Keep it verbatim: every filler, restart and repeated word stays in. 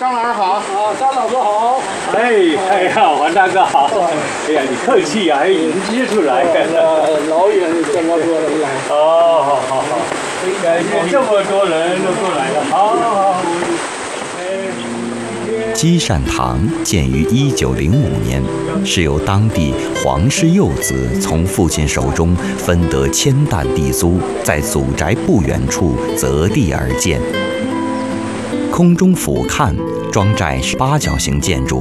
张老师好。 啊，张老师好。 哎，哎呀，王大哥好。哎呀，你客气呀、啊，还迎接出来。 老远这么多人来。 哦，好好好。感谢这么多人都过来了。好好好。 积善堂建于一九零五年，是由当地黄氏幼子从父亲手中分得千担地租，在祖宅不远处择地而建。空中俯瞰，庄寨是八角形建筑，